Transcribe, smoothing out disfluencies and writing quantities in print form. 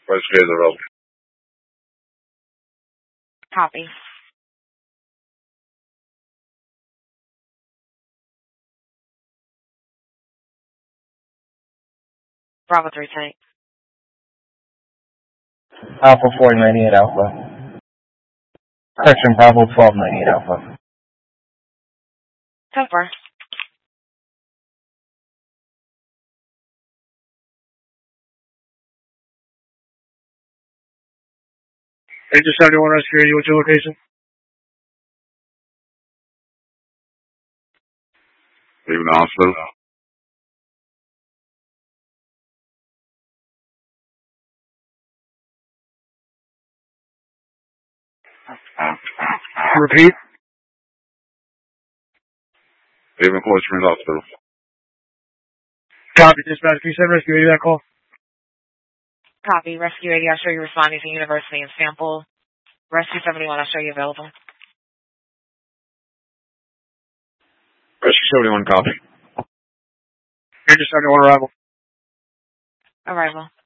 Rescue the road. Copy. Bravo 3 tank. Alpha 498 Alpha. Correction, Bravo 1298 Alpha. 10-4. Ranger 71 Rescue Radio, what's your location? Leaving the hospital. Repeat. Leaving Cold Springs Hospital. Copy, dispatch. Can you send Rescue 80 that call? Copy. Rescue 80, I'll show you responding to University and Sample. Rescue 71, I'll show you available. Rescue 71, copy. Ranger 71 arrival. Arrival.